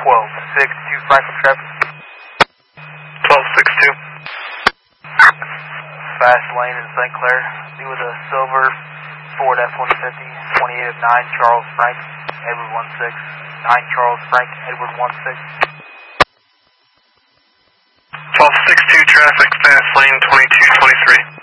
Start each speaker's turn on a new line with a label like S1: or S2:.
S1: 1262 Franklin traffic.
S2: 1262.
S1: Fast lane in St. Clair. Be with a silver Ford F-150, 28 of 9 Charles Frank, Edward 16. 9 Charles Frank, Edward 16.
S2: 1262 traffic, fast lane 2223.